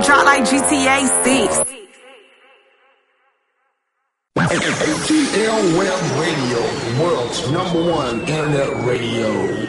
drop like GTA 6. ATL Web Radio, the world's #1 internet radio.